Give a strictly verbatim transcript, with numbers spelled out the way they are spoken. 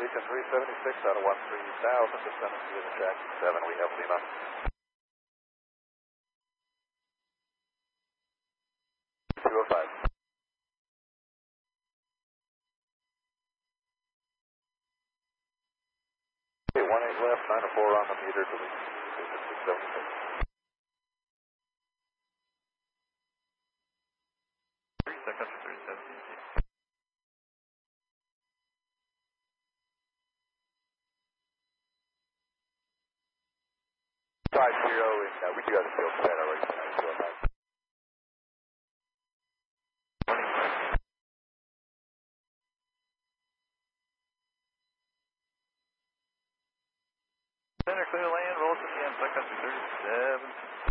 Beacon three seventy-six out of one three thousand, descending via the Jackie seven, we have Lima. two oh five. Okay, one eight left, nine oh four on the meter to the Beacon six seventy-six. Three seconds, three seventy. Five zero, and uh, we do have the field set already tonight, two oh five. Center clear land, roll to the end, second, thirty-seven.